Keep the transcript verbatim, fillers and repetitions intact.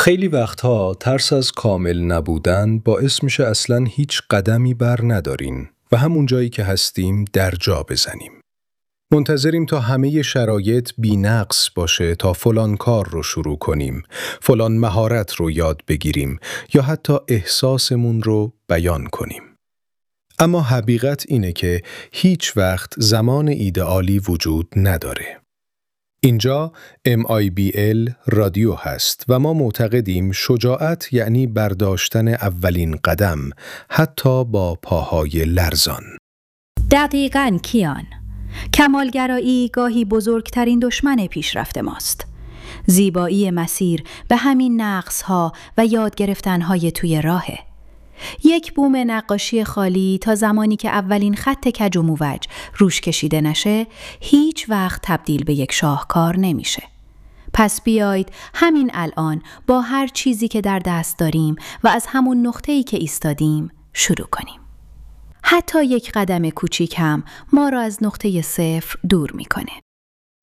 خیلی وقتها ترس از کامل نبودن باعث میشه اصلاً هیچ قدمی بر ندارین و همون جایی که هستیم در جا بزنیم. منتظریم تا همه شرایط بی نقص باشه تا فلان کار رو شروع کنیم، فلان مهارت رو یاد بگیریم یا حتی احساسمون رو بیان کنیم. اما حقیقت اینه که هیچ وقت زمان ایدئالی وجود نداره. اینجا ام آی بی ال رادیو هست و ما معتقدیم شجاعت یعنی برداشتن اولین قدم، حتی با پاهای لرزان. دقیقاً کیان. کمالگرایی گاهی بزرگترین دشمن پیشرفت ماست. زیبایی مسیر به همین نقص‌ها و یاد گرفتن‌های توی راهه. یک بوم نقاشی خالی تا زمانی که اولین خط کج و موج روش کشیده نشه، هیچ وقت تبدیل به یک شاهکار نمیشه. پس بیایید همین الان با هر چیزی که در دست داریم و از همون نقطه‌ای که ایستادیم شروع کنیم. حتی یک قدم کوچیک هم ما را از نقطه صفر دور میکنه.